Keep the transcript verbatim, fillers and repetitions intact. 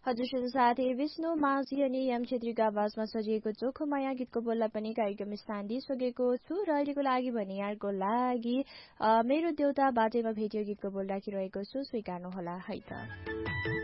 हजुरसँग साथै विष्णु माझी अनि एम छेत्रीको आवाजमा सजिएको चोखो माया गीतको बोल्दा पनि कार्यक्रम स्थान दिइसकेको छु र अहिलेको लागि भने यहाँको लागि मेरो देउता बाटैमा भेटियो गीतको बोल राखिरहेको छु, स्वीकार्नुहोला है त।